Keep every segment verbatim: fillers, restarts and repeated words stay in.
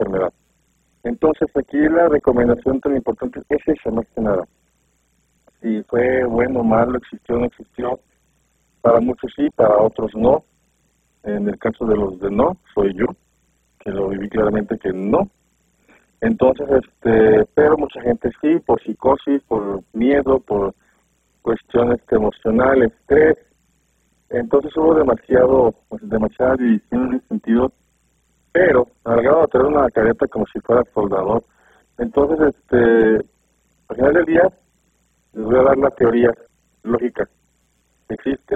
enfermedad. Entonces aquí la recomendación tan importante es esa, más que nada. Si fue bueno o malo, existió o no existió, para muchos sí, para otros no. En el caso de los de no, soy yo, que lo viví claramente que no. Entonces, este, pero mucha gente sí, por psicosis, por miedo, por cuestiones emocionales, estrés. Entonces hubo demasiado, pues, demasiada división en ese sentido, pero al grado de tener una careta como si fuera soldador. Entonces, este, al final del día, les voy a dar la teoría lógica. Existe.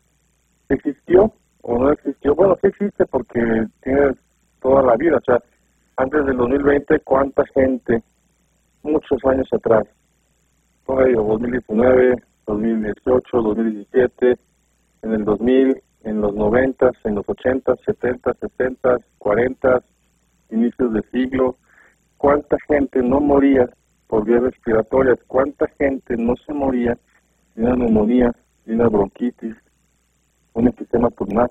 ¿Existió o no existió? Bueno, sí existe porque tiene toda la vida. O sea, antes del dos mil veinte, ¿cuánta gente, muchos años atrás, por ahí, dos mil diecinueve, dos mil dieciocho, dos mil diecisiete, en el dos mil, en los noventa, en los ochenta, setenta, sesenta, cuarenta, inicios de siglo, cuánta gente no moría por vías respiratorias, cuánta gente no se moría de una neumonía, de una bronquitis, un enfisema pulmonar?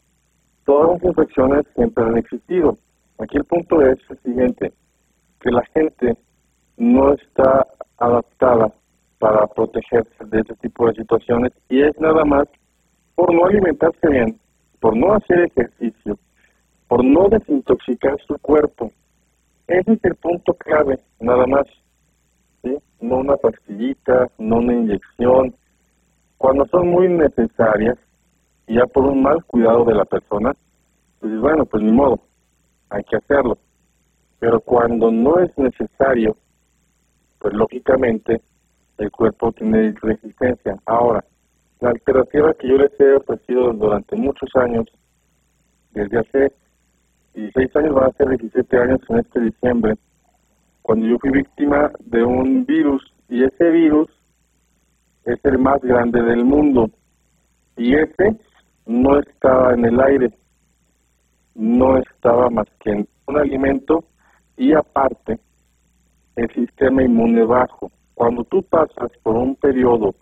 Todas las infecciones siempre han existido. Aquí el punto es el siguiente, que la gente no está adaptada para protegerse de este tipo de situaciones y es nada más por no alimentarse bien, por no hacer ejercicio, por no desintoxicar su cuerpo. Ese es el punto clave, nada más. ¿Sí? No una pastillita, no una inyección. Cuando son muy necesarias, y ya por un mal cuidado de la persona, pues bueno, pues ni modo, hay que hacerlo. Pero cuando no es necesario, pues lógicamente el cuerpo tiene resistencia. Ahora, la alternativa que yo les he ofrecido durante muchos años, desde hace dieciséis años, van a ser diecisiete años en este diciembre, cuando yo fui víctima de un virus, y ese virus es el más grande del mundo, y ese no estaba en el aire, no estaba más que en un alimento, y aparte, el sistema inmune bajo. Cuando tú pasas por un periodo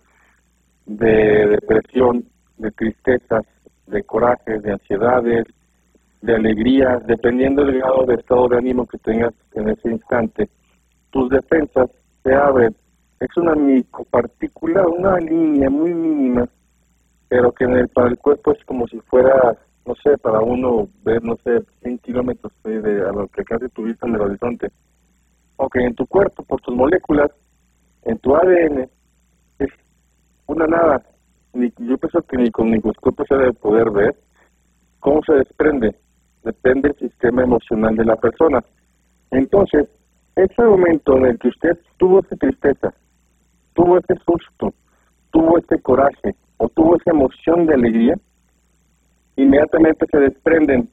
de depresión, de tristezas, de corajes, de ansiedades, de alegrías, dependiendo del grado de estado de ánimo que tengas en ese instante, tus defensas se abren. Es una micropartícula, una línea muy mínima, pero que en el, para el cuerpo es como si fuera, no sé, para uno ver, no sé, cien kilómetros de, de, a lo que casi tu vista en el horizonte. Ok, en tu cuerpo, por tus moléculas, en tu A D N, es una nada. Ni, yo pienso que ni con microscopio se debe poder ver cómo se desprende. Depende del sistema emocional de la persona. Entonces, ese momento en el que usted tuvo esa tristeza, tuvo ese susto, tuvo ese coraje o tuvo esa emoción de alegría, inmediatamente se desprenden.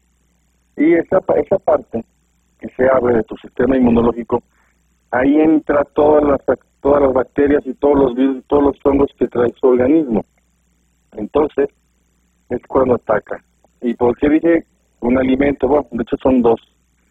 Y esa, esa parte que se abre de tu sistema inmunológico, ahí entra todas las, todas las bacterias y todos los virus, todos los hongos que trae su organismo. Entonces, es cuando ataca. ¿Y por qué dije un alimento? Bueno, de hecho son dos.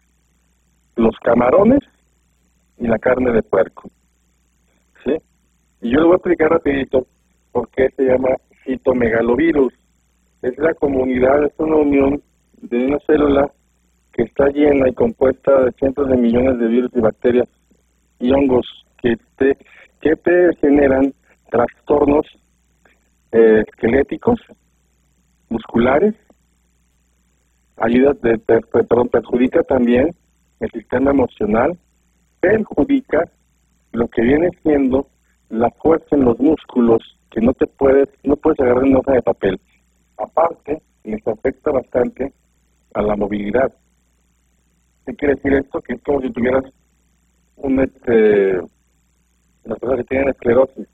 Los camarones y la carne de puerco. ¿Sí? Y yo le voy a explicar rapidito por qué se llama citomegalovirus. Es la comunidad, es una unión de una célula que está llena y compuesta de cientos de millones de virus y bacterias y hongos que te, que te generan trastornos eh, esqueléticos, musculares, ayuda de, de, perdón, perjudica también el sistema emocional, perjudica lo que viene siendo la fuerza en los músculos, que no te puedes, no puedes agarrar una hoja de papel. Aparte, les afecta bastante a la movilidad. ¿Qué quiere decir esto? Que es como si tuvieras un, este, las personas que tienen esclerosis.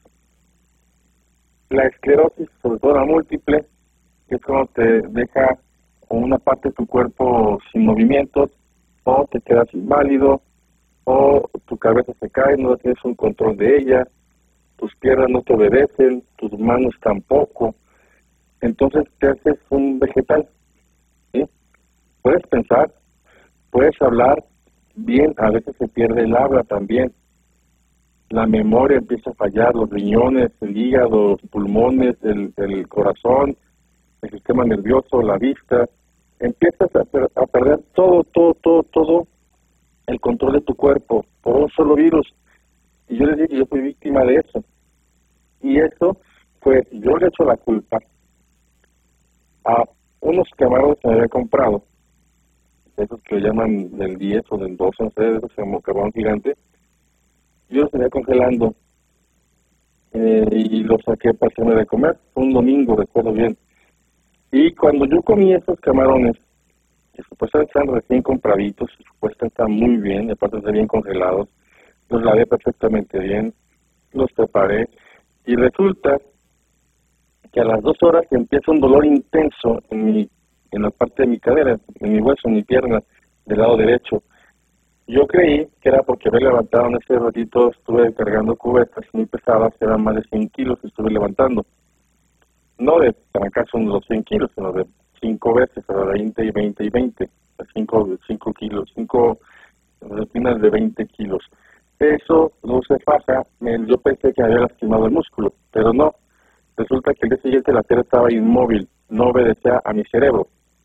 La esclerosis, sobre todo la múltiple, es como te deja con una parte de tu cuerpo sin movimientos, o te quedas inválido, o tu cabeza se cae, no tienes un control de ella, tus piernas no te obedecen, tus manos tampoco. Entonces te haces un vegetal. ¿Sí? Puedes pensar, puedes hablar bien, a veces se pierde el habla también. La memoria empieza a fallar, los riñones, el hígado, los pulmones, el, el corazón, el sistema nervioso, la vista. Empiezas a, per a perder todo, todo, todo, todo el control de tu cuerpo por un solo virus. Y yo les dije que yo fui víctima de eso. Y eso, pues, yo le echo la culpa a unos camarones que me había comprado, esos que le llaman del diez o del doce, no sé, de esos camarones gigantes. Yo los tenía congelando eh, y los saqué para hacerme de comer. Fue un domingo, recuerdo bien. Y cuando yo comí esos camarones, que supuestamente están recién compraditos, y supuestamente están muy bien, y aparte están bien congelados, los lavé perfectamente bien, los preparé, y resulta que a las dos horas empieza un dolor intenso en mi, en la parte de mi cadera, en mi hueso, en mi pierna, del lado derecho. Yo creí que era porque me levantaron ese ratito, estuve cargando cubetas muy pesadas, eran más de cien kilos, estuve levantando. No de acaso los cien kilos, sino de cinco veces, a veinte y veinte y veinte, cinco kilos, cinco rutinas de veinte kilos. Eso no se faja, yo pensé que había lastimado el músculo, pero no. Resulta que el día siguiente la tela estaba inmóvil, no obedecía a mi cerebro.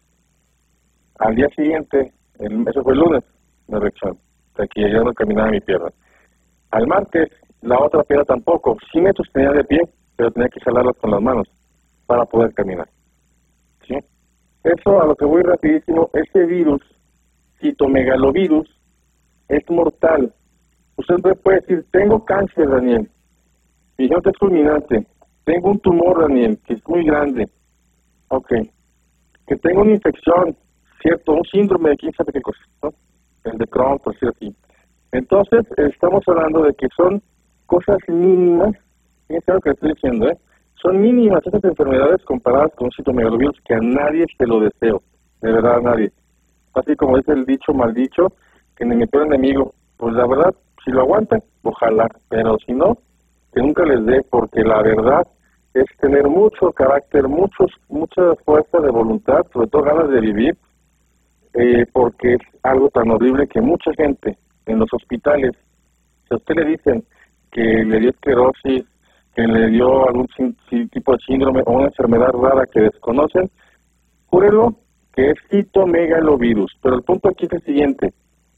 Al día siguiente, el, eso fue el lunes, la reacción, de que ya no caminaba mi pierna. Al martes, la otra pierna tampoco, sí me sostenía de pie, pero tenía que jalarlas con las manos para poder caminar. ¿Sí? Eso, a lo que voy rapidísimo, ese virus, citomegalovirus, es mortal. Usted me puede decir, tengo cáncer, Daniel, y no es fulminante. Tengo un tumor, Daniel, que es muy grande. Ok. Que tengo una infección, ¿cierto? Un síndrome de quién sabe qué cosa, ¿no? El de Crohn, por decir así. Entonces, estamos hablando de que son cosas mínimas, fíjense lo que estoy diciendo, ¿eh? Son mínimas esas enfermedades comparadas con un citomegalovirus que a nadie se lo deseo, de verdad a nadie. Así como dice el dicho mal dicho, que ni mi peor enemigo, pues la verdad, si lo aguantan, ojalá, pero si no, que nunca les dé, porque la verdad es tener mucho carácter, muchos, mucha fuerza de voluntad, sobre todo ganas de vivir, eh, porque es algo tan horrible que mucha gente en los hospitales, si a usted le dicen que le dio esclerosis, que le dio algún tipo de síndrome o una enfermedad rara que desconocen, júrelo que es citomegalovirus. Pero el punto aquí es el siguiente: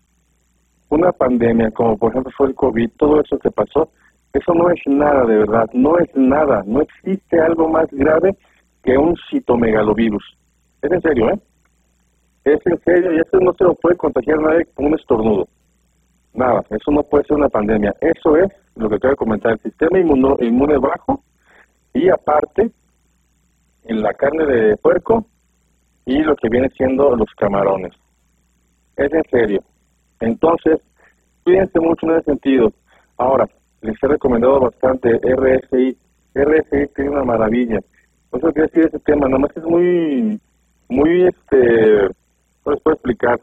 una pandemia, como por ejemplo fue el COVID, todo eso que pasó, eso no es nada, de verdad, no es nada, no existe algo más grave que un citomegalovirus. Es en serio, ¿eh? Es en serio, y eso no se lo puede contagiar nadie con un estornudo. Nada, eso no puede ser una pandemia. Eso es lo que acabo de comentar, el sistema inmuno, inmune bajo, y aparte, en la carne de puerco y lo que viene siendo los camarones. Es en serio. Entonces, cuídense mucho en ese sentido. Ahora, les he recomendado bastante R S I. R S I tiene una maravilla. No sé qué decir de ese tema, nomás es muy, muy, este, no les puedo explicar.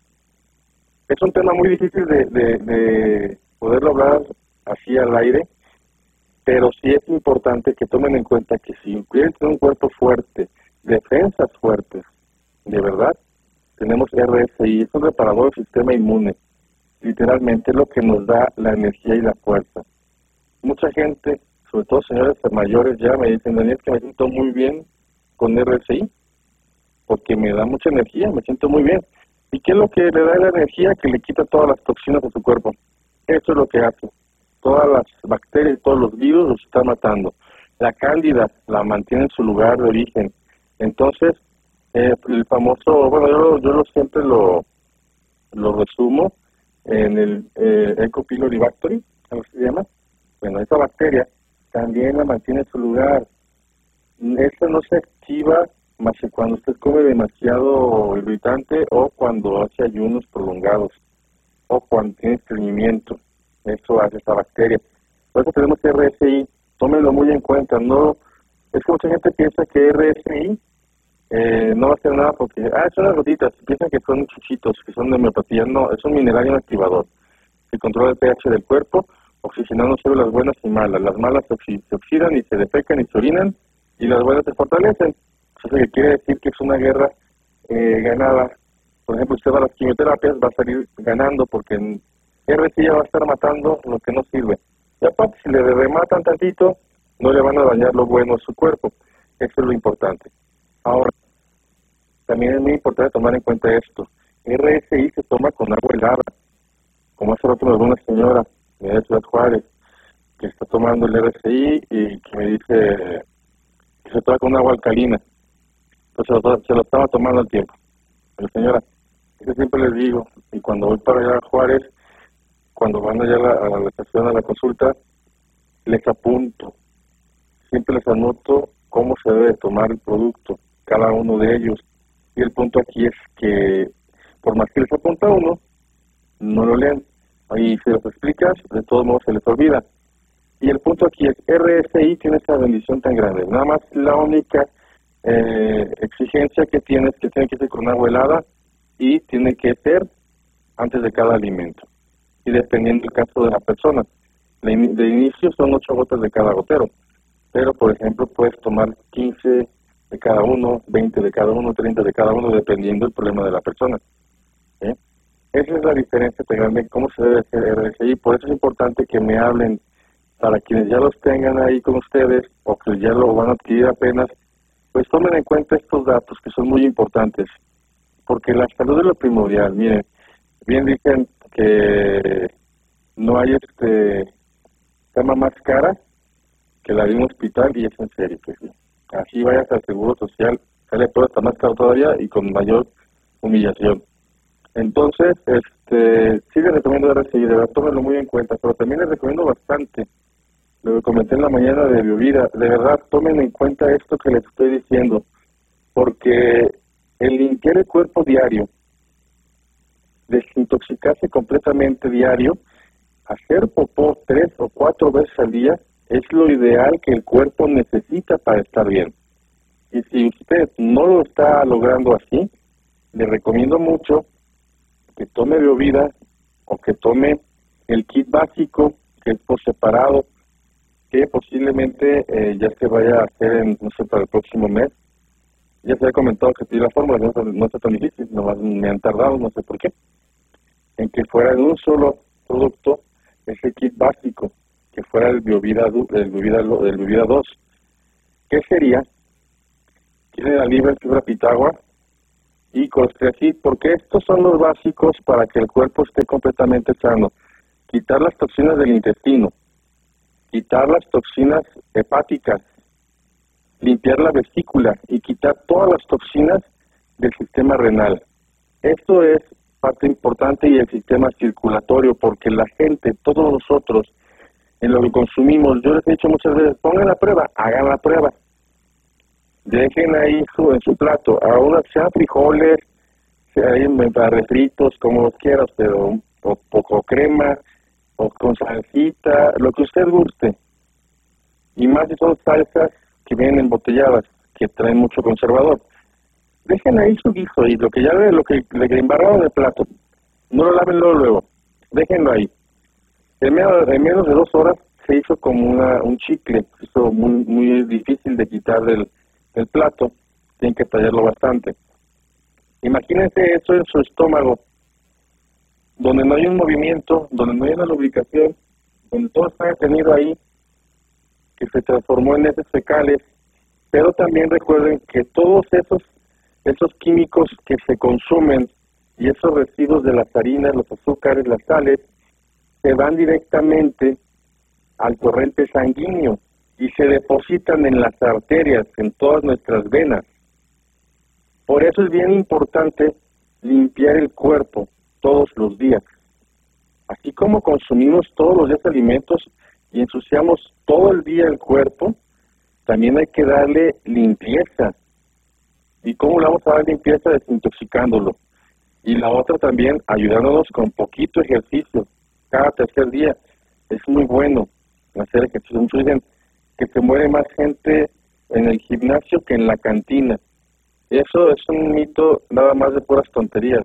Es un tema muy difícil de, de, de poderlo hablar así al aire, pero sí es importante que tomen en cuenta que si quieren tener un cuerpo fuerte, defensas fuertes, de verdad, tenemos R S I, es un reparador del sistema inmune. Literalmente es lo que nos da la energía y la fuerza. Mucha gente, sobre todo señores mayores, ya me dicen, Daniel, que me siento muy bien con R S I, porque me da mucha energía, me siento muy bien. ¿Y qué es lo que le da la energía? Que le quita todas las toxinas de su cuerpo. Eso es lo que hace. Todas las bacterias y todos los virus los está matando. La cándida la mantiene en su lugar de origen. Entonces, eh, el famoso, bueno, yo, yo lo, siempre lo, lo resumo en el eh, Eco pylori bacteria, ¿cómo se llama? Bueno, esa bacteria también la mantiene en su lugar. Esa no se activa más que cuando usted come demasiado irritante o cuando hace ayunos prolongados o cuando tiene estreñimiento. Eso hace esta bacteria. Por eso tenemos R S I. Tómenlo muy en cuenta. No, es que mucha gente piensa que R S I eh, no va a hacer nada porque, ah, son unas gotitas. Piensan que son chuchitos, que son de homeopatía. No, es un mineral y un activador que controla el pH del cuerpo, oxigenando células buenas y malas. Las malas se, oxi se oxidan y se defecan y se orinan, y las buenas se fortalecen. Eso que quiere decir que es una guerra eh, ganada. Por ejemplo, usted va a las quimioterapias, va a salir ganando porque en R S I ya va a estar matando lo que no sirve. Y aparte, si le rematan tantito, no le van a dañar lo bueno a su cuerpo. Eso es lo importante. Ahora, también es muy importante tomar en cuenta esto. R S I se toma con agua helada. como hace rato me habló una señora de Ciudad Juárez, que está tomando el R C I y que me dice que se toma con agua alcalina. Pues se lo, se lo estaba tomando al tiempo. Pero señora, yo siempre les digo, y cuando voy para allá a Juárez, cuando van allá a la, a la estación, a la consulta, les apunto, siempre les anoto cómo se debe tomar el producto, cada uno de ellos. Y el punto aquí es que, por más que les apunta uno, no lo leen. Y si los explicas, de todos modos se les olvida. Y el punto aquí es, R S I tiene esta bendición tan grande. Nada más la única eh, exigencia que tiene es que tiene que ser con agua helada y tiene que ser antes de cada alimento. Y dependiendo del caso de la persona. De, in de inicio son ocho gotas de cada gotero. Pero, por ejemplo, puedes tomar quince de cada uno, veinte de cada uno, treinta de cada uno, dependiendo del problema de la persona. ¿Eh? Esa es la diferencia tan grande, cómo se debe hacer R S I. Por eso es importante que me hablen, para quienes ya los tengan ahí con ustedes, o que ya lo van a adquirir apenas, pues tomen en cuenta estos datos que son muy importantes. Porque la salud es lo primordial. Miren, bien dicen que no hay este cama más cara que la de un hospital, y es en serio, pues sí. Así vayas al Seguro Social, sale todo hasta más caro todavía y con mayor humillación. Entonces, este, sí les recomiendo R S I, de verdad, tómenlo muy en cuenta, pero también les recomiendo bastante, lo comenté en la mañana de Biovida, de verdad, tomen en cuenta esto que les estoy diciendo, porque el limpiar el cuerpo diario, desintoxicarse completamente diario, hacer popó tres o cuatro veces al día, es lo ideal que el cuerpo necesita para estar bien. Y si usted no lo está logrando así, le recomiendo mucho que tome Biovida o que tome el kit básico, que es por separado, que posiblemente eh, ya se vaya a hacer, en, no sé, para el próximo mes. Ya se ha comentado que tiene la fórmula, no, no está tan difícil, nomás me han tardado, no sé por qué, en que fuera en un solo producto ese kit básico, que fuera el Biovida, el Biovida, el Biovida dos. ¿Qué sería? Tiene la libre fibra pitagua y colostrescid, porque estos son los básicos para que el cuerpo esté completamente sano. Quitar las toxinas del intestino, quitar las toxinas hepáticas, limpiar la vesícula y quitar todas las toxinas del sistema renal. Esto es parte importante, y el sistema circulatorio, porque la gente, todos nosotros, en lo que consumimos, yo les he dicho muchas veces, pongan la prueba, hagan la prueba. Dejen ahí su, en su plato, aún sean frijoles, sean para refritos, como los quieras, pero o poco crema, o con salsita, lo que usted guste. Y más si son salsas que vienen embotelladas, que traen mucho conservador. Dejen ahí su guiso, y lo que ya ve, lo que le embarraron el plato, no lo laven luego, luego. Déjenlo ahí. En menos, en menos de dos horas se hizo como una, un chicle, hizo muy, muy difícil de quitar del, del plato, tienen que tallarlo bastante. Imagínense eso en su estómago, donde no hay un movimiento, donde no hay una lubricación, donde todo está detenido ahí, que se transformó en heces fecales, pero también recuerden que todos esos, esos químicos que se consumen y esos residuos de las harinas, los azúcares, las sales, se van directamente al torrente sanguíneo y se depositan en las arterias, en todas nuestras venas. Por eso es bien importante limpiar el cuerpo todos los días. Así como consumimos todos los días alimentos y ensuciamos todo el día el cuerpo, también hay que darle limpieza. ¿Y cómo le vamos a dar limpieza? Desintoxicándolo. Y la otra también, ayudándonos con poquito ejercicio. Cada tercer día es muy bueno hacer ejercicio. Muchos dicen que se muere más gente en el gimnasio que en la cantina. Eso es un mito nada más de puras tonterías.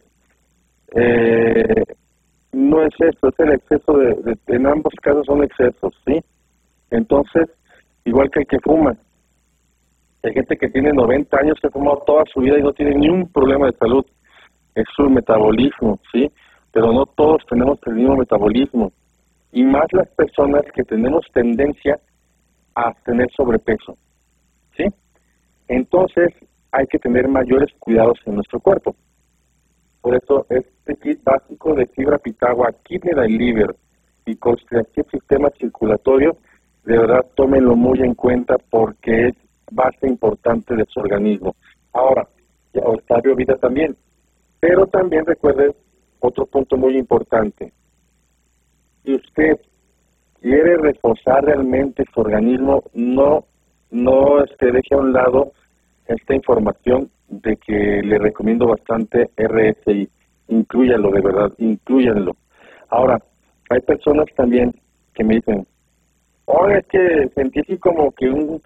Eh, no es eso, es el exceso de, de, en ambos casos son excesos, ¿sí? Entonces, igual que el que fuma. Hay gente que tiene noventa años, que ha fumado toda su vida y no tiene ni un problema de salud. Es su metabolismo, ¿sí? Pero no todos tenemos el mismo metabolismo, y más las personas que tenemos tendencia a tener sobrepeso, ¿sí? Entonces hay que tener mayores cuidados en nuestro cuerpo. Por eso este kit básico de fibra pitagua, kidney and liver y constelación sistema circulatorio, de verdad tómenlo muy en cuenta porque es base importante de su organismo. Ahora, ya está BioVida también, pero también recuerden otro punto muy importante. Si usted quiere reforzar realmente su organismo, no, no este, deje a un lado esta información de que le recomiendo bastante R S I. Inclúyanlo, de verdad, inclúyanlo. Ahora, hay personas también que me dicen, oh, es que sentí así como que un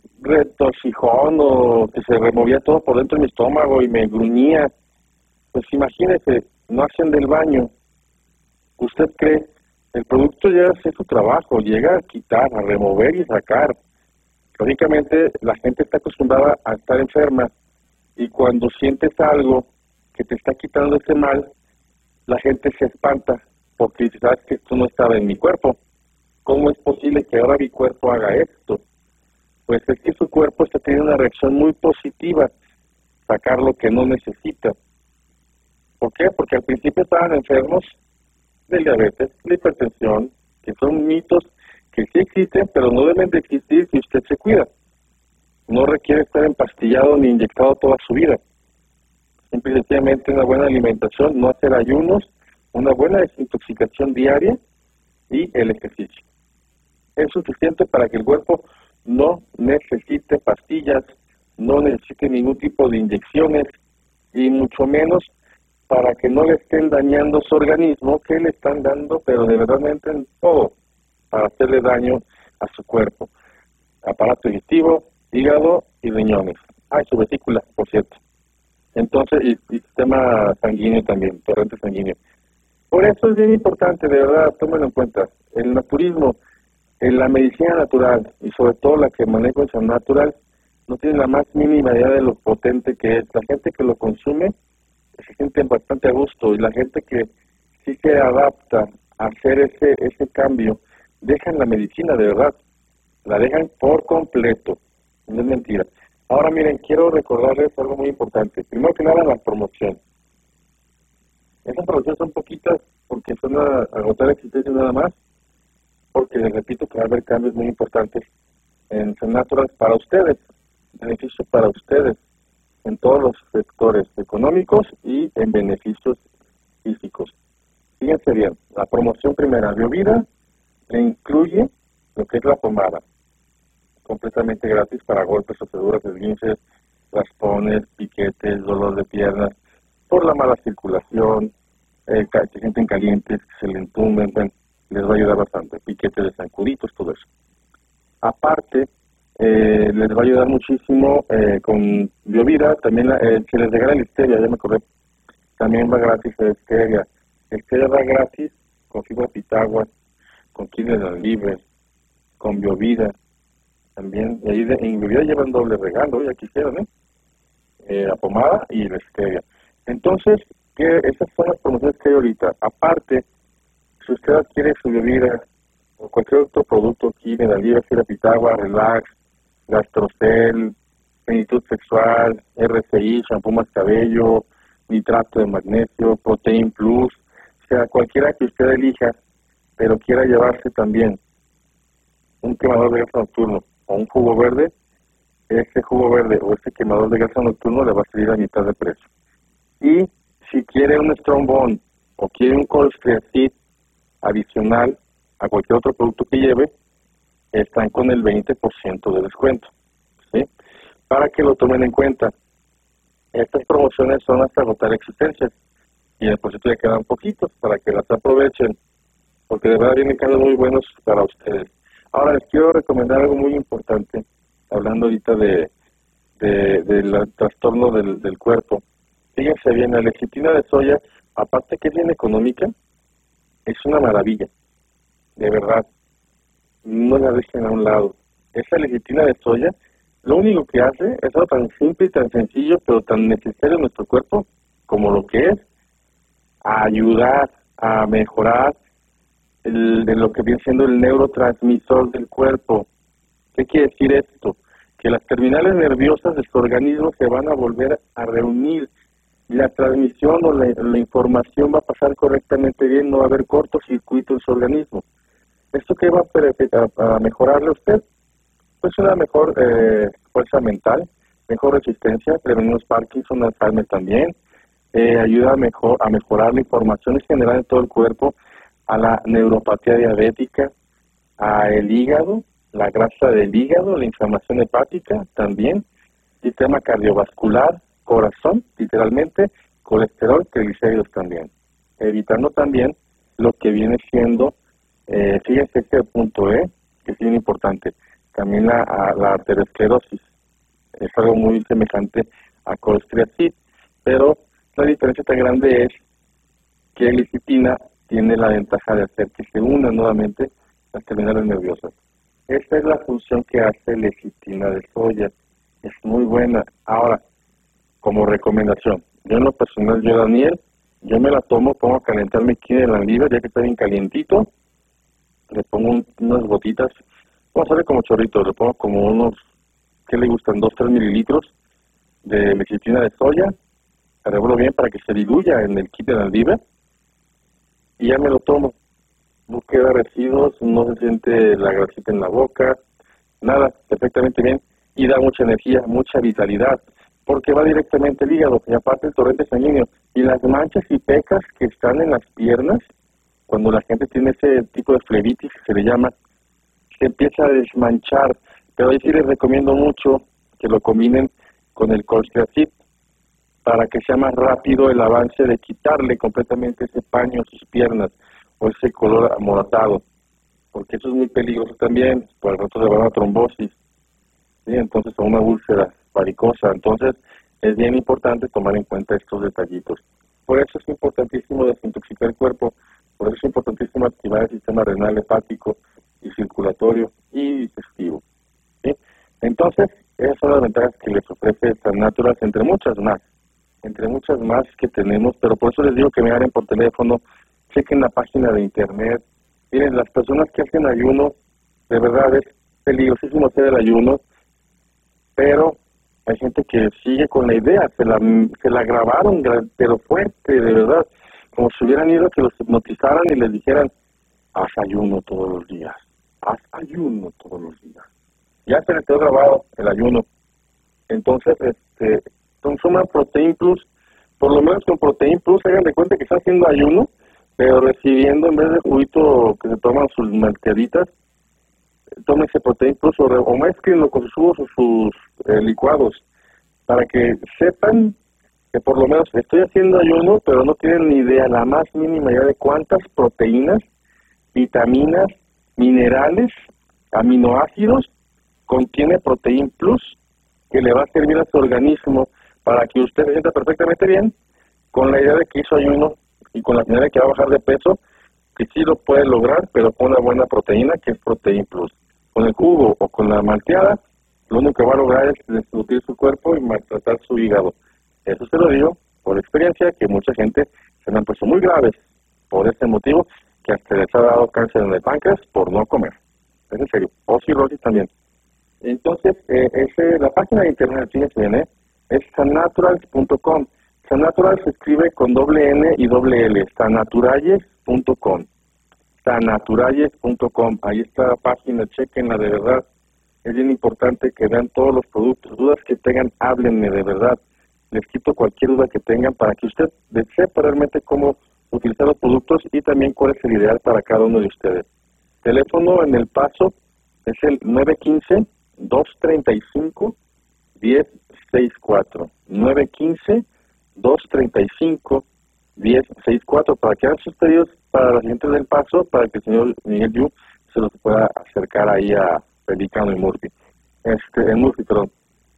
retorcijón o que se removía todo por dentro de mi estómago y me gruñía. Pues imagínese, no hacen del baño. ¿Usted cree? El producto llega a hacer su trabajo, llega a quitar, a remover y sacar. Lógicamente, la gente está acostumbrada a estar enferma y cuando sientes algo que te está quitando ese mal, la gente se espanta porque dice, sabes que esto no estaba en mi cuerpo. ¿Cómo es posible que ahora mi cuerpo haga esto? Pues es que su cuerpo está teniendo una reacción muy positiva, sacar lo que no necesita. ¿Por qué? Porque al principio estaban enfermos de diabetes, de hipertensión, que son mitos que sí existen, pero no deben de existir si usted se cuida. No requiere estar empastillado ni inyectado toda su vida. Simple y sencillamente una buena alimentación, no hacer ayunos, una buena desintoxicación diaria y el ejercicio. Es suficiente para que el cuerpo no necesite pastillas, no necesite ningún tipo de inyecciones y mucho menos para que no le estén dañando su organismo, que le están dando, pero de verdad en todo, para hacerle daño a su cuerpo. Aparato digestivo, hígado y riñones. Ah, y su vesícula, por cierto. Entonces, y, y sistema sanguíneo también, torrente sanguíneo. Por eso es bien importante, de verdad, tómenlo en cuenta. El naturismo, en la medicina natural, y sobre todo la que manejo en San Natural, no tiene la más mínima idea de lo potente que es. La gente que lo consume se siente bastante a gusto, y la gente que sí se adapta a hacer ese, ese cambio, dejan la medicina, de verdad. La dejan por completo. No es mentira. Ahora miren, quiero recordarles algo muy importante. Primero que nada, la promoción. Esas promociones son poquitas porque son a agotar existencia nada más, porque les repito que va a haber cambios muy importantes en San Natural para ustedes, beneficio para ustedes en todos los sectores económicos y en beneficios físicos. Fíjense bien, la promoción primera, BioVida, le incluye lo que es la pomada, completamente gratis para golpes, rozaduras, esguinces, raspones, piquetes, dolor de piernas, por la mala circulación, eh, que se sienten calientes, que se le entumen, bueno, les va a ayudar bastante, piquetes de zancuditos, todo eso. Aparte, eh, les va a ayudar muchísimo eh, con BioVida, también la, eh, se les regala el stevia, ya me acordé, también va gratis el stevia. El stevia va gratis con fibra pitagua, con kidney and liver, con BioVida, también, y ahí de, en BioVida llevan doble regalo, ya quisieron, ¿eh? eh la pomada y el stevia. Entonces, ¿qué? Esas son las promociones que hay ahorita. Aparte, si usted adquiere su BioVida o cualquier otro producto, kidney and liver, fibra pitagua, relax, gastrocel, plenitud sexual, R C I, shampoo más cabello, nitrato de magnesio, protein plus, o sea, cualquiera que usted elija, pero quiera llevarse también un quemador de grasa nocturno o un jugo verde, ese jugo verde o ese quemador de grasa nocturno le va a salir a mitad de precio. Y si quiere un Strong Bone o quiere un Colestreacid adicional a cualquier otro producto que lleve, están con el veinte por ciento de descuento, ¿sí? Para que lo tomen en cuenta. Estas promociones son hasta agotar existencias y en el proyecto ya quedan poquitos para que las aprovechen, porque de verdad vienen cambios muy buenos para ustedes. Ahora les quiero recomendar algo muy importante, hablando ahorita de, de del trastorno del, del cuerpo. Fíjense bien, la lecitina de soya, aparte que es bien económica, es una maravilla, de verdad. No la dejen a un lado. Esa lecitina de soya, lo único que hace es algo tan simple y tan sencillo, pero tan necesario en nuestro cuerpo, como lo que es ayudar a mejorar el, de lo que viene siendo el neurotransmisor del cuerpo. ¿Qué quiere decir esto? Que las terminales nerviosas de su organismo se van a volver a reunir la transmisión o la, la información va a pasar correctamente bien, no va a haber cortocircuito en su organismo. ¿Esto qué va a, a, a mejorarle a usted? Pues una mejor eh, fuerza mental, mejor resistencia, prevenimos Parkinson, Alzheimer también, eh, ayuda a, mejor, a mejorar la información en general en todo el cuerpo, a la neuropatía diabética, a el hígado, la grasa del hígado, la inflamación hepática también, sistema cardiovascular, corazón, literalmente, colesterol, triglicéridos también. Evitando también lo que viene siendo, eh, fíjense este punto, eh, que es bien importante, también la, a la arteriosclerosis. Es algo muy semejante a colesteatit, pero la diferencia tan grande es que la lecitina tiene la ventaja de hacer que se unan nuevamente las terminales nerviosas. Esta es la función que hace lecitina de soya. Es muy buena. Ahora, como recomendación, yo en lo personal, yo Daniel, yo me la tomo, pongo a calentarme aquí en el liver, ya que está bien calientito, le pongo un, unas gotitas, vamos a hacer como chorritos, le pongo como unos, ¿qué le gustan? dos, tres mililitros de lecitina de soya, la revuelvo bien para que se diluya en el kit de la liver, y ya me lo tomo. No queda residuos, no se siente la grasita en la boca, nada, perfectamente bien, y da mucha energía, mucha vitalidad, porque va directamente al hígado, y aparte el torrente sanguíneo, y las manchas y pecas que están en las piernas, cuando la gente tiene ese tipo de flebitis, que se le llama, se empieza a desmanchar, pero ahí sí les recomiendo mucho que lo combinen con el colchicit, para que sea más rápido el avance de quitarle completamente ese paño a sus piernas, o ese color amoratado, porque eso es muy peligroso también, por el rato le va a una trombosis, ¿sí? Entonces a una úlcera varicosa, entonces es bien importante tomar en cuenta estos detallitos. Por eso es importantísimo desintoxicar el cuerpo, por eso es importantísimo activar el sistema renal, hepático y circulatorio y digestivo, ¿sí? Entonces, esas son las ventajas que les ofrece San Natural, entre muchas más, entre muchas más que tenemos, pero por eso les digo que me hablen por teléfono, chequen la página de internet. Miren, las personas que hacen ayuno, de verdad es peligrosísimo hacer el ayuno, pero hay gente que sigue con la idea, se la, se la grabaron, pero fuerte, de verdad, como si hubieran ido a que los hipnotizaran y les dijeran, haz ayuno todos los días, haz ayuno todos los días. Ya se les quedó grabado el ayuno. Entonces, este, consuman Protein Plus, por lo menos con Protein Plus, hagan de cuenta que están haciendo ayuno, pero recibiendo, en vez de juguito que se toman sus malteaditas, tómense Protein Plus o, o mezclenlo con sus jugos o sus eh, licuados, para que sepan que por lo menos estoy haciendo ayuno, pero no tienen ni idea, la más mínima idea de cuántas proteínas, vitaminas, minerales, aminoácidos contiene Protein Plus, que le va a servir a su organismo para que usted se sienta perfectamente bien, con la idea de que hizo ayuno y con la finalidad de que va a bajar de peso, que sí lo puede lograr, pero con una buena proteína, que es Protein Plus. Con el jugo o con la malteada, lo único que va a lograr es desnutrir su cuerpo y maltratar su hígado. Eso se lo digo por experiencia, que mucha gente se me han puesto muy graves por este motivo, que hasta les ha dado cáncer en el páncreas por no comer. Es en serio, o cirrosis también. Entonces, eh, es, la página de internet, fíjense bien, ¿eh? es sannaturals punto com. Sannaturals se escribe con doble N y doble L, sannaturalles punto com. sannaturalles punto com. Ahí está la página, chequenla, de verdad. Es bien importante que vean todos los productos. Dudas que tengan, háblenme, de verdad. Les quito cualquier duda que tengan para que usted sepa realmente cómo utilizar los productos y también cuál es el ideal para cada uno de ustedes. Teléfono en El Paso es el nueve uno cinco, dos tres cinco, uno cero seis cuatro. nueve uno cinco, dos tres cinco, uno cero seis cuatro para que hagan sus pedidos para la gente del Paso, para que el señor Miguel Yu se los pueda acercar ahí a Pelicano y Murphy. Este, en Murphy, perdón.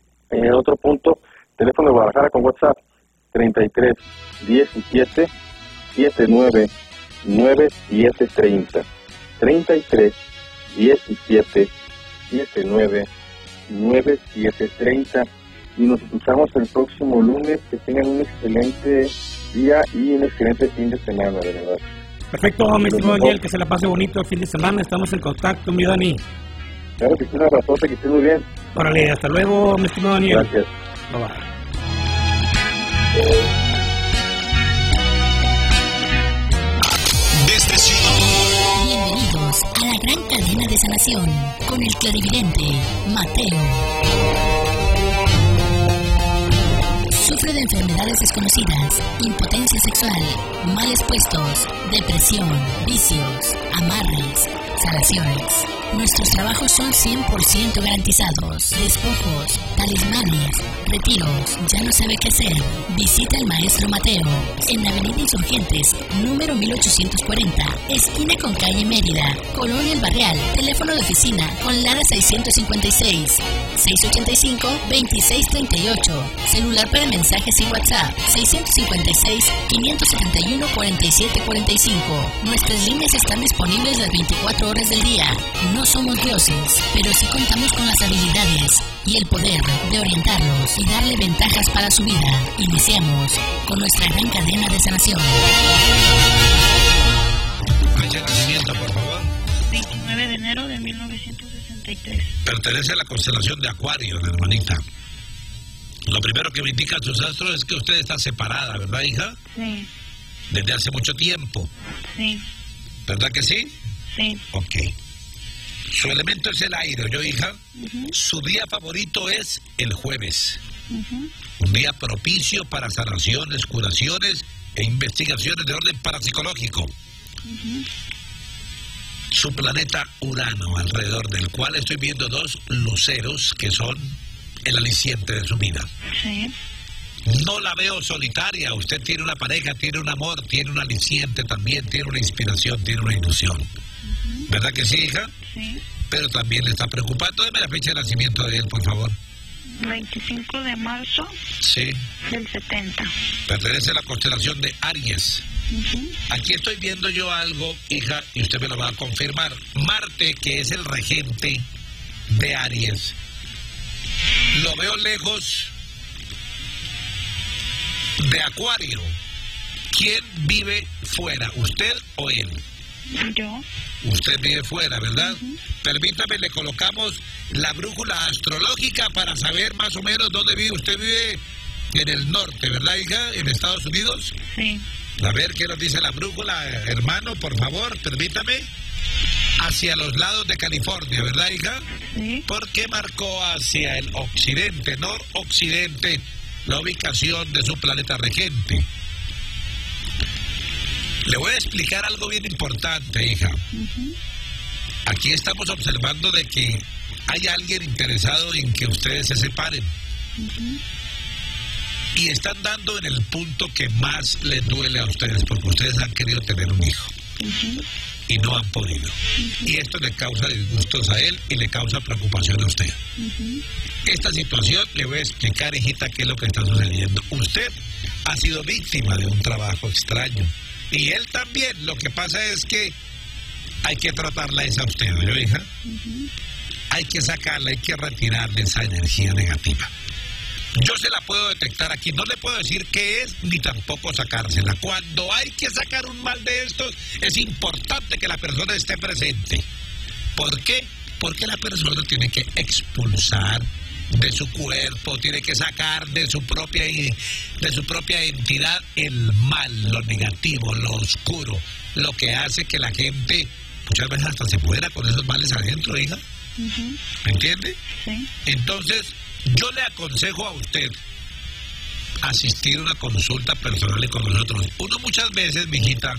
En otro punto, teléfono de Guadalajara con WhatsApp, treinta y tres, diecisiete, setenta y nueve, noventa y siete treinta. treinta y tres, diecisiete, setenta y nueve, noventa y siete treinta. Y nos escuchamos el próximo lunes. Que tengan un excelente día y un excelente fin de semana, de verdad. Perfecto, mi estimado Daniel, que se la pase bonito el fin de semana. Estamos en contacto, mi Dani. Claro que sí, un abrazote, que esté muy bien. Órale, hasta luego, mi estimado Daniel. Gracias. Bye bye. sanación con el clarividente Mateo. Sufre de enfermedades desconocidas, impotencia sexual, males puestos, depresión, vicios, amarres, sanaciones. Nuestros trabajos son cien por ciento garantizados. Despojos, talismanes, retiros. ¿Ya no sabe qué hacer? Visita al Maestro Mateo en Avenida Insurgentes, número mil ochocientos cuarenta, esquina con calle Mérida, Colonia El Barrial. Teléfono de oficina con Lara seiscientos cincuenta y seis, seiscientos ochenta y cinco, veintiséis treinta y ocho. Celular para mensajes y WhatsApp seiscientos cincuenta y seis, quinientos setenta y uno, cuarenta y siete cuarenta y cinco. Nuestras líneas están disponibles las veinticuatro horas del día. No somos dioses, pero sí contamos con las habilidades y el poder de orientarlos y darle ventajas para su vida. Iniciamos con nuestra gran cadena de sanación. Fecha de nacimiento, por favor. veintinueve de enero de mil novecientos sesenta y tres. Pertenece a la constelación de Acuario, la hermanita. Lo primero que me indica sus astros es que usted está separada, ¿verdad, hija? Sí. Desde hace mucho tiempo. Sí. ¿Verdad que sí? Sí. Ok. Su elemento es el aire, ¿yo, hija? Uh-huh. Su día favorito es el jueves. Uh-huh. Un día propicio para sanaciones, curaciones e investigaciones de orden parapsicológico. Uh-huh. Su planeta Urano, alrededor del cual estoy viendo dos luceros que son el aliciente de su vida. Sí. No la veo solitaria. Usted tiene una pareja, tiene un amor, tiene un aliciente también, tiene una inspiración, tiene una ilusión. Uh-huh. ¿Verdad que sí, hija? Sí. Pero también le está preocupando. Deme la fecha de nacimiento de él, por favor. veinticinco de marzo Sí. del setenta. Pertenece a la constelación de Aries. Uh-huh. Aquí estoy viendo yo algo, hija, y usted me lo va a confirmar. Marte, que es el regente de Aries, lo veo lejos de Acuario. ¿Quién vive fuera, usted o él? Yo. Usted vive fuera, ¿verdad? Uh-huh. Permítame, le colocamos la brújula astrológica para saber más o menos dónde vive. Usted vive en el norte, ¿verdad, hija? En Estados Unidos. Sí. A ver qué nos dice la brújula, hermano, por favor, permítame. Hacia los lados de California, ¿verdad, hija? Sí. Porque marcó hacia el occidente, noroccidente, la ubicación de su planeta regente. Le voy a explicar algo bien importante, hija. Uh-huh. Aquí estamos observando de que hay alguien interesado en que ustedes se separen. Uh-huh. Y están dando en el punto que más les duele a ustedes, porque ustedes han querido tener un hijo. Uh-huh. Y no han podido. Uh-huh. Y esto le causa disgustos a él y le causa preocupación a usted. Uh-huh. Esta situación, le voy a explicar, hijita, qué es lo que está sucediendo. Usted ha sido víctima de un trabajo extraño. Y él también. Lo que pasa es que hay que tratarla esa a usted, ¿no, hija? Uh-huh. Hay que sacarla, hay que retirarle esa energía negativa. Yo se la puedo detectar aquí, no le puedo decir qué es, ni tampoco sacársela. Cuando hay que sacar un mal de estos, es importante que la persona esté presente. ¿Por qué? Porque la persona tiene que expulsar de su cuerpo, tiene que sacar de su propia de su propia entidad el mal, lo negativo, lo oscuro, lo que hace que la gente muchas veces hasta se muera con esos males adentro, hija. Uh-huh. ¿Me entiende? Sí. Entonces, yo le aconsejo a usted asistir a una consulta personal con nosotros. Uno muchas veces, mijita,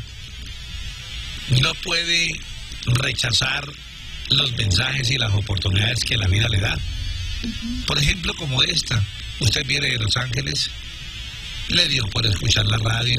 no puede rechazar los mensajes y las oportunidades que la vida le da. Uh-huh. Por ejemplo, como esta. Usted viene de Los Ángeles, le dio por escuchar la radio,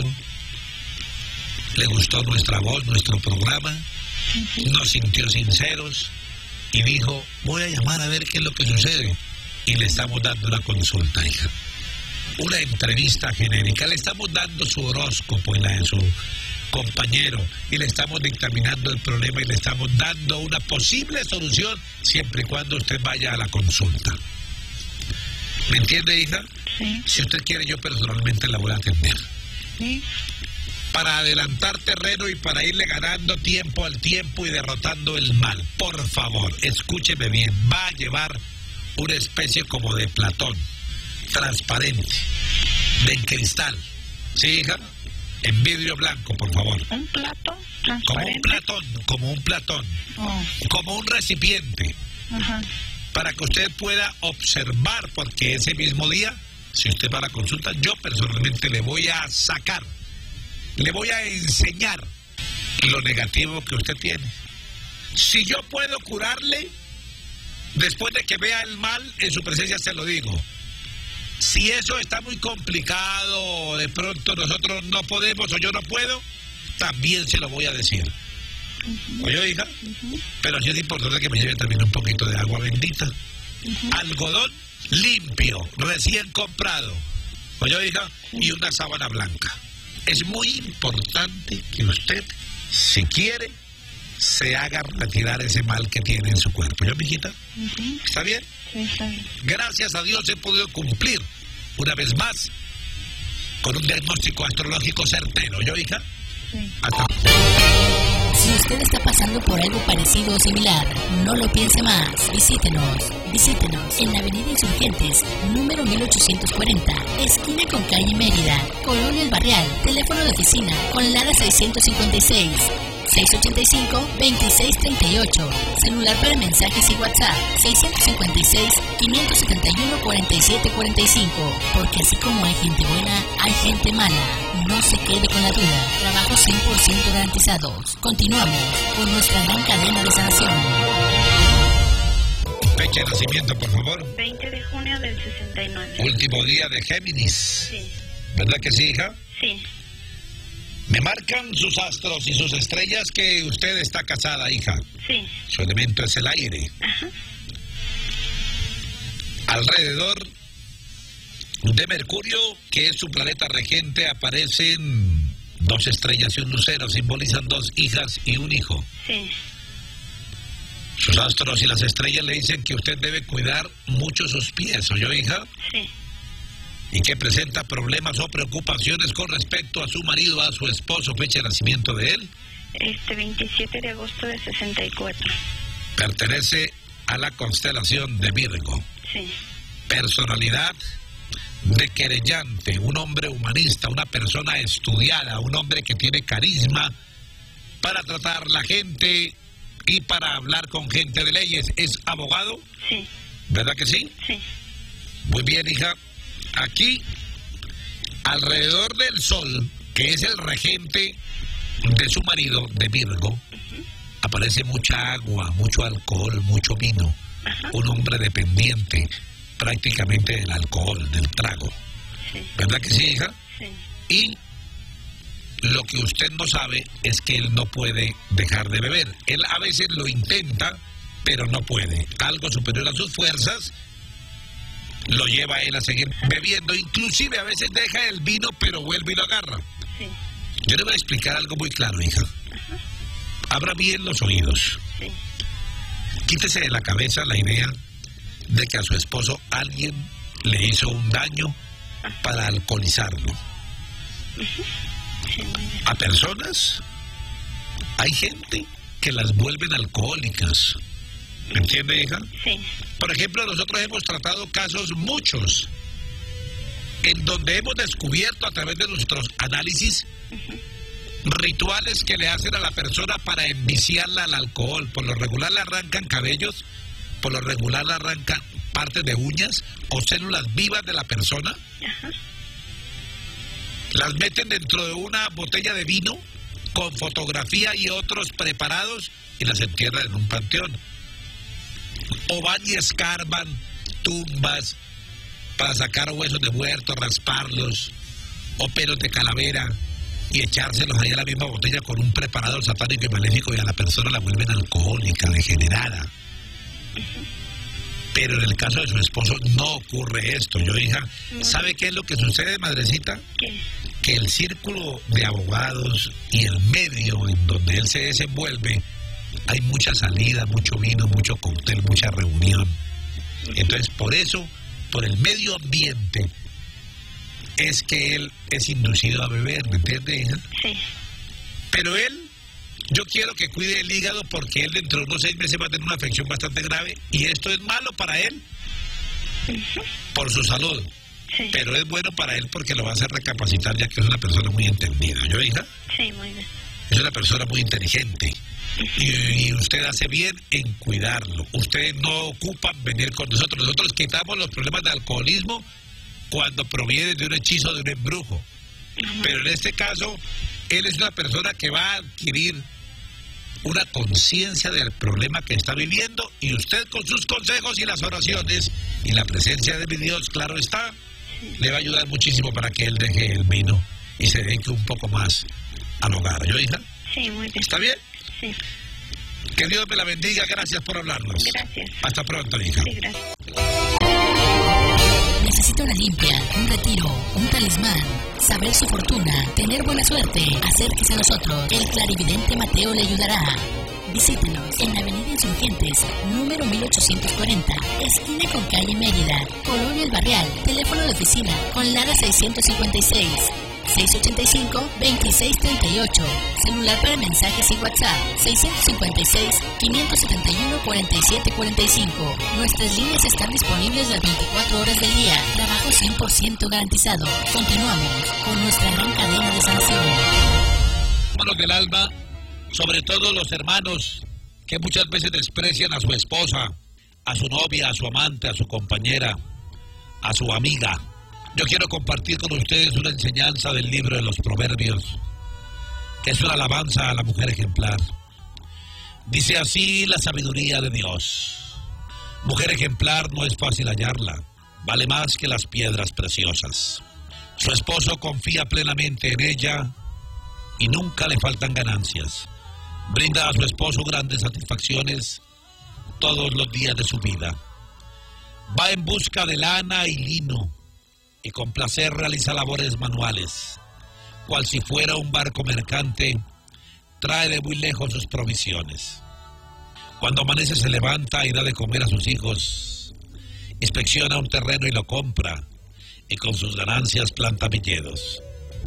le gustó nuestra voz, nuestro programa, uh-huh. Nos sintió sinceros y dijo, voy a llamar a ver qué es lo que sucede. Y le estamos dando una consulta, hija. Una entrevista genérica. Le estamos dando su horóscopo y la de su compañero. Y le estamos dictaminando el problema y le estamos dando una posible solución siempre y cuando usted vaya a la consulta. ¿Me entiende, hija? Sí. Si usted quiere, yo personalmente la voy a atender. Sí. Para adelantar terreno y para irle ganando tiempo al tiempo y derrotando el mal. Por favor, escúcheme bien. Va a llevar una especie como de Platón, transparente, de cristal. ¿Sí, hija? En vidrio blanco, por favor. ¿Un plato Como un transparente? platón, como un platón. Oh, Como un recipiente. ajá. Para que usted pueda observar, porque ese mismo día, si usted va a la consulta, yo personalmente le voy a sacar, le voy a enseñar lo negativo que usted tiene. Si yo puedo curarle, después de que vea el mal, en su presencia se lo digo. Si eso está muy complicado, de pronto nosotros no podemos o yo no puedo, también se lo voy a decir. Uh-huh. Oye, hija, Uh-huh. pero sí es importante que me lleve también un poquito de agua bendita. Uh-huh. Algodón limpio, recién comprado. Oye, hija, y una sábana blanca. Es muy importante que usted, si quiere, se haga retirar ese mal que tiene en su cuerpo. ¿Yo, mijita? Uh-huh. ¿Está bien? Sí, está bien. Gracias a Dios he podido cumplir, una vez más, con un diagnóstico astrológico certero. ¿Yo, hija? Sí. Hasta... Si usted está pasando por algo parecido o similar, no lo piense más. Visítenos. Visítenos en la Avenida Insurgentes, número mil ochocientos cuarenta, esquina con calle Mérida, Colonia El Barrial. Teléfono de oficina con Lara seiscientos cincuenta y seis, seiscientos ochenta y cinco, veintiséis treinta y ocho. Celular para mensajes y WhatsApp seiscientos cincuenta y seis, quinientos setenta y uno, cuarenta y siete cuarenta y cinco. Porque así como hay gente buena, hay gente mala. No se quede con la duda. Trabajos cien por ciento garantizados. Continuamos con nuestra gran cadena de sanación. Fecha de nacimiento, por favor. veinte de junio del sesenta y nueve. Último día de Géminis. Sí. ¿Verdad que sí, hija? Sí. Me marcan sus astros y sus estrellas que usted está casada, hija. Sí. Su elemento es el aire. Ajá. Alrededor de Mercurio, que es su planeta regente, aparecen dos estrellas y un lucero. Simbolizan dos hijas y un hijo. Sí. Sus astros y las estrellas le dicen que usted debe cuidar mucho sus pies, ¿oyó, hija? Sí. Y que presenta problemas o preocupaciones con respecto a su marido, a su esposo. Fecha de nacimiento de él. Este veintisiete de agosto de sesenta y cuatro. Pertenece a la constelación de Virgo. Sí. Personalidad de querellante, un hombre humanista, una persona estudiada, un hombre que tiene carisma para tratar la gente y para hablar con gente de leyes. ¿Es abogado? Sí. ¿Verdad que sí? Sí. Muy bien, hija. Aquí, alrededor del Sol, que es el regente de su marido, de Virgo, aparece mucha agua, mucho alcohol, mucho vino. Ajá. Un hombre dependiente prácticamente del alcohol, del trago. Sí. ¿Verdad que sí, hija? Sí. Y lo que usted no sabe es que él no puede dejar de beber. Él a veces lo intenta, pero no puede. Algo superior a sus fuerzas lo lleva a él a seguir bebiendo. Inclusive a veces deja el vino, pero vuelve y lo agarra. Sí. Yo le voy a explicar algo muy claro, hija. Ajá. Abra bien los oídos. Sí. Quítese de la cabeza la idea de que a su esposo alguien le hizo un daño para alcoholizarlo. Sí, muy bien. A personas, hay gente que las vuelven alcohólicas. ¿Me entiende, hija? Sí. Por ejemplo, nosotros hemos tratado casos muchos en donde hemos descubierto a través de nuestros análisis rituales que le hacen a la persona para enviciarla al alcohol. Por lo regular le arrancan cabellos, por lo regular le arrancan partes de uñas o células vivas de la persona. Ajá. Las meten dentro de una botella de vino con fotografía y otros preparados y las entierran en un panteón. O van y escarban tumbas para sacar huesos de muertos, rasparlos, o pelos de calavera y echárselos ahí a la misma botella con un preparado satánico y maléfico, y a la persona la vuelven alcohólica, degenerada. Pero en el caso de su esposo no ocurre esto. Yo, hija, ¿sabe qué es lo que sucede, madrecita? ¿Qué? Que el círculo de abogados y el medio en donde él se desenvuelve, hay mucha salida, mucho vino, mucho cóctel, mucha reunión. Entonces, por eso, por el medio ambiente, es que él es inducido a beber, ¿me entiende, hija? Sí. Pero él, yo quiero que cuide el hígado porque él dentro de unos seis meses va a tener una afección bastante grave y esto es malo para él, por su salud. Sí. Pero es bueno para él porque lo va a hacer recapacitar, ya que es una persona muy entendida. ¿Yo, hija? Sí, muy bien. Es una persona muy inteligente. Y, y usted hace bien en cuidarlo. Usted no ocupa venir con nosotros. Nosotros quitamos los problemas de alcoholismo cuando proviene de un hechizo, de un embrujo. Ajá. Pero en este caso, él es una persona que va a adquirir una conciencia del problema que está viviendo, y usted con sus consejos y las oraciones y la presencia de mi Dios, claro está, sí, le va a ayudar muchísimo para que él deje el vino y se dedique un poco más al hogar. ¿Yo, hija? Sí, muy bien. ¿Está bien? Sí. Que Dios me la bendiga. Gracias por hablarnos. Gracias. Hasta pronto, hija. Sí, gracias. Necesita una limpia, un retiro, un talismán, saber su fortuna, tener buena suerte. Acérquese a nosotros. El clarividente Mateo le ayudará. Visítenos en la avenida Insurgentes, número mil ochocientos cuarenta, esquina con calle Mérida, Colonia El Barrial. Teléfono de oficina con Lara seiscientos cincuenta y seis, seiscientos ochenta y cinco, veintiséis treinta y ocho. Celular para mensajes y WhatsApp seiscientos cincuenta y seis, quinientos setenta y uno, cuarenta y siete cuarenta y cinco. Nuestras líneas están disponibles las veinticuatro horas del día. Trabajo cien por ciento garantizado. Continuamos con nuestra gran cadena de sanación. Hermanos del alma, sobre todo los hermanos que muchas veces desprecian a su esposa, a su novia, a su amante, a su compañera, a su amiga. Yo quiero compartir con ustedes una enseñanza del libro de los Proverbios, que es una alabanza a la mujer ejemplar. Dice así la sabiduría de Dios: mujer ejemplar no es fácil hallarla, vale más que las piedras preciosas. Su esposo confía plenamente en ella y nunca le faltan ganancias. Brinda a su esposo grandes satisfacciones todos los días de su vida. Va en busca de lana y lino, y con placer realiza labores manuales. Cual si fuera un barco mercante, trae de muy lejos sus provisiones. Cuando amanece se levanta y da de comer a sus hijos. Inspecciona un terreno y lo compra, y con sus ganancias planta viñedos.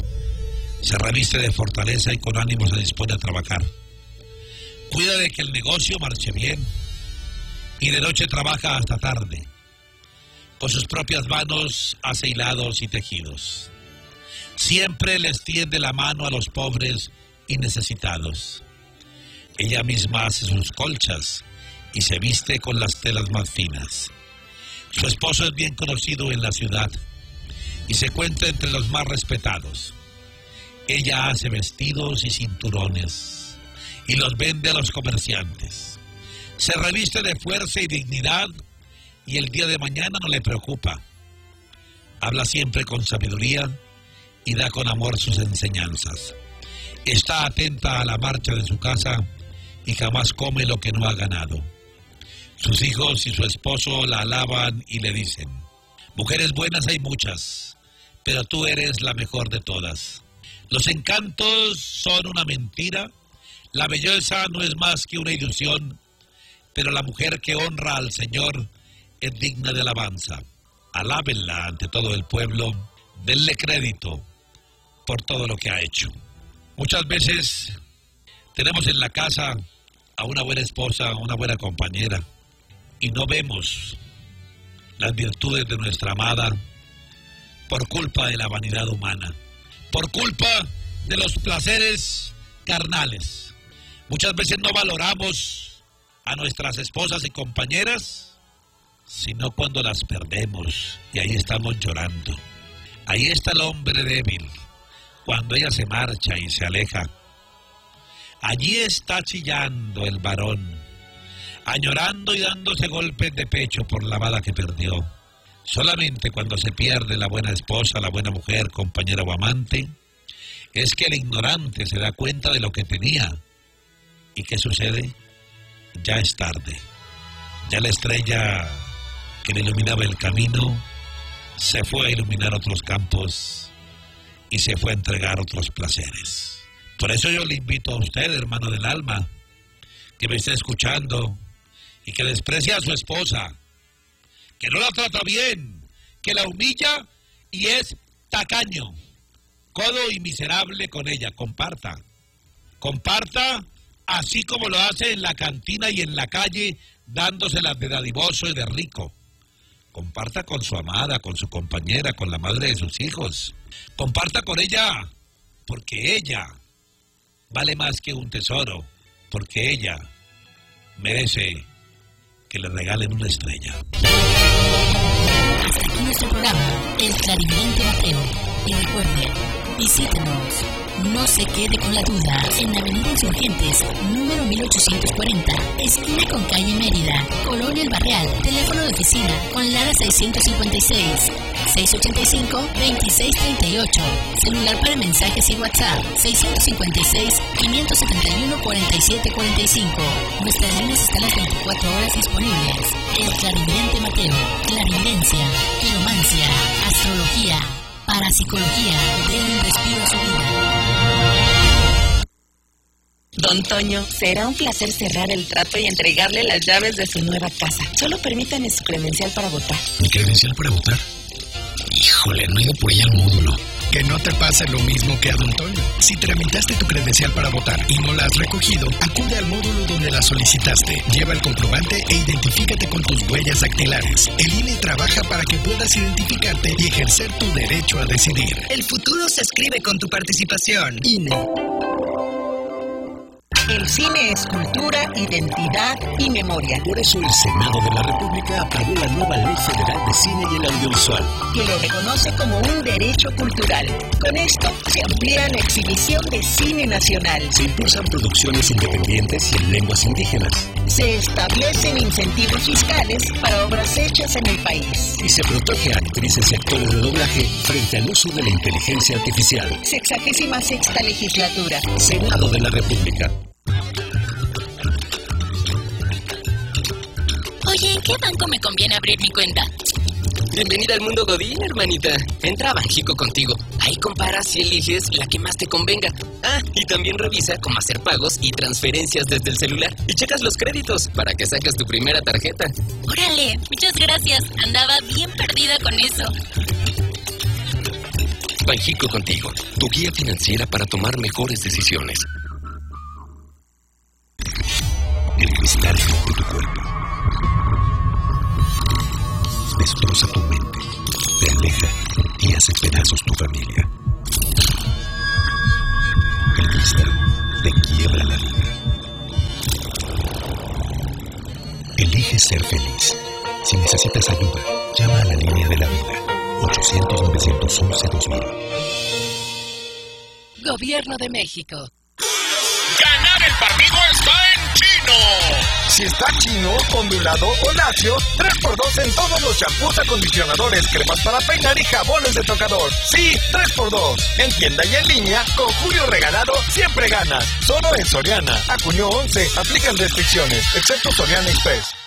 Se reviste de fortaleza y con ánimo se dispone a trabajar. Cuida de que el negocio marche bien, y de noche trabaja hasta tarde. Con sus propias manos hace hilados y tejidos. Siempre les tiende la mano a los pobres y necesitados. Ella misma hace sus colchas y se viste con las telas más finas. Su esposo es bien conocido en la ciudad y se cuenta entre los más respetados. Ella hace vestidos y cinturones y los vende a los comerciantes. Se reviste de fuerza y dignidad, y el día de mañana no le preocupa. Habla siempre con sabiduría y da con amor sus enseñanzas. Está atenta a la marcha de su casa y jamás come lo que no ha ganado. Sus hijos y su esposo la alaban y le dicen: mujeres buenas hay muchas, pero tú eres la mejor de todas. Los encantos son una mentira, la belleza no es más que una ilusión, pero la mujer que honra al Señor es digna de alabanza. Alábenla ante todo el pueblo, denle crédito por todo lo que ha hecho. Muchas veces tenemos en la casa a una buena esposa, a una buena compañera, y no vemos las virtudes de nuestra amada por culpa de la vanidad humana, por culpa de los placeres carnales. Muchas veces no valoramos a nuestras esposas y compañeras, sino cuando las perdemos, y ahí estamos llorando. Ahí está el hombre débil, cuando ella se marcha y se aleja. Allí está chillando el varón, añorando y dándose golpes de pecho por la amada que perdió. Solamente cuando se pierde la buena esposa, la buena mujer, compañera o amante, es que el ignorante se da cuenta de lo que tenía. ¿Y qué sucede? Ya es tarde. Ya la estrella que le iluminaba el camino se fue a iluminar otros campos y se fue a entregar otros placeres. Por eso yo le invito a usted, hermano del alma, que me esté escuchando y que desprecia a su esposa, que no la trata bien, que la humilla y es tacaño, codo y miserable con ella. Comparta, comparta así como lo hace en la cantina y en la calle, dándoselas de dadivoso y de rico. Comparta con su amada, con su compañera, con la madre de sus hijos. Comparta con ella, porque ella vale más que un tesoro, porque ella merece que le regalen una estrella. Hasta aquí nuestro programa, El Clarividente Mateo. Y recuerde, visítenos. No se quede con la duda. En Avenida Insurgentes, número mil ochocientos cuarenta, esquina con calle Mérida, Colonia El Barrial. Teléfono de oficina con Lara seiscientos cincuenta y seis, seiscientos ochenta y cinco, veintiséis treinta y ocho. Celular para mensajes y WhatsApp seiscientos cincuenta y seis, quinientos setenta y uno, cuarenta y siete cuarenta y cinco. Nuestras líneas están las veinticuatro horas disponibles. El Clarividente Mateo, clarividencia, quiromancia, astrología, parapsicología, de un respiro a su vida. Don Toño, será un placer cerrar el trato y entregarle las llaves de su nueva casa. Solo permítame su credencial para votar. ¿Mi credencial para votar? Híjole, no he ido por ella al módulo. Que no te pase lo mismo que a Don Toño. Si tramitaste tu credencial para votar y no la has recogido, acude al módulo donde la solicitaste. Lleva el comprobante e identifícate con tus huellas dactilares. El I N E trabaja para que puedas identificarte y ejercer tu derecho a decidir. El futuro se escribe con tu participación. I N E. El cine es cultura, identidad y memoria. Por eso el Senado de la República aprobó la nueva Ley Federal de Cine y el Audiovisual, que lo reconoce como un derecho cultural. Con esto se amplía la exhibición de cine nacional. Se impulsan producciones independientes y en lenguas indígenas. Se establecen incentivos fiscales para obras hechas en el país. Y se protege a actrices y actores de doblaje frente al uso de la inteligencia artificial. Sexagésima sexta legislatura. Senado de la República. Oye, ¿en qué banco me conviene abrir mi cuenta? Bienvenida al mundo Godín, hermanita. Entra a Banxico contigo. Ahí comparas y eliges la que más te convenga. Ah, y también revisa cómo hacer pagos y transferencias desde el celular. Y checas los créditos para que saques tu primera tarjeta. Órale, muchas gracias. Andaba bien perdida con eso. Banxico contigo, tu guía financiera para tomar mejores decisiones. El cristal rompe tu cuerpo. Destroza tu mente, te aleja y hace pedazos tu familia. El cristal te quiebra la vida. Elige ser feliz. Si necesitas ayuda, llama a la línea de la vida. ochocientos, novecientos once, dos mil. Gobierno de México. ¡Ganar el partido está en Chino! Si está chino, ondulado o lacio, tres por dos en todos los champús, acondicionadores, cremas para peinar y jabones de tocador. Sí, tres por dos. En tienda y en línea, con Julio Regalado, siempre ganas. Solo en Soriana. A junio once, aplican restricciones, excepto Soriana Express.